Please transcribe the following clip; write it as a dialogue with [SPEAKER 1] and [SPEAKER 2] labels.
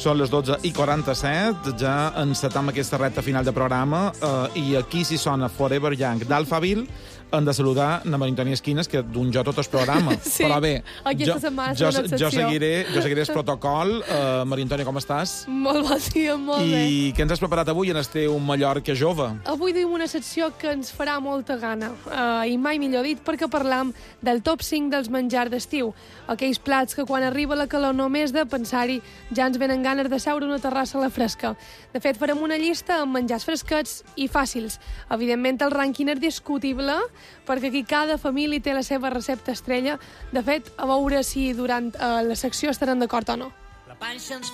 [SPEAKER 1] Són les 12:47, ja encetam aquesta recta final de programa i aquí si sona Forever Young d'Alphaville hem de saludar la Maria Antònia Esquinas, que d'un jo tot el programa.
[SPEAKER 2] Sí,
[SPEAKER 1] però bé,
[SPEAKER 2] aquesta setmana serà una excepció.
[SPEAKER 1] jo seguiré el protocol. Maria Antònia, com estàs?
[SPEAKER 2] Molt bon dia, molt bé.
[SPEAKER 1] I què ens has preparat avui en el teu Mallorca jove?
[SPEAKER 2] Avui duim una secció que ens farà molta gana, i mai millor dit, perquè parlam del top 5 dels menjars d'estiu. Aquells plats que quan arriba la calor només de pensar-hi ja ens venen ganes de seure a una terrassa a la fresca. De fet, farem una llista amb menjars fresquets i fàcils. Evidentment, el rànquing és discutible, perquè aquí cada família té la seva recepta estrella. De fet, a veure si durant la secció estaran d'acord o no.
[SPEAKER 3] La panxa ens